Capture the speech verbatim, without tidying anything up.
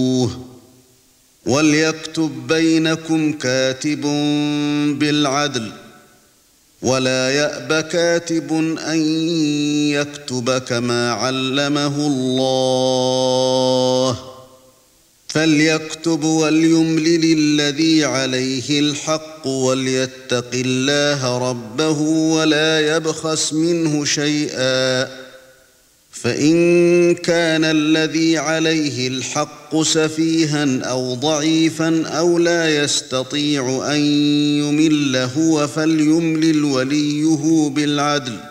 وَلْيَكْتُبْ بَيْنَكُمْ كَاتِبٌ بِالْعَدْلِ وَلَا يَأْبَ كَاتِبٌ أَن يَكْتُبَ كَمَا عَلَّمَهُ اللَّهُ فَلْيَكْتُبْ وَلْيُمْلِلِ الَّذِي عَلَيْهِ الْحَقُّ وَلْيَتَّقِ اللَّهَ رَبَّهُ وَلَا يَبْخَسْ مِنْهُ شَيْئًا فَإِن كَانَ الَّذِي عَلَيْهِ الْحَقُّ سَفِيهًا أَوْ ضَعِيفًا أَوْ لَا يَسْتَطِيعُ أَن يُمِلَّ هُوَ فَلْيُمْلِلْ وَلِيُّهُ بِالْعَدْلِ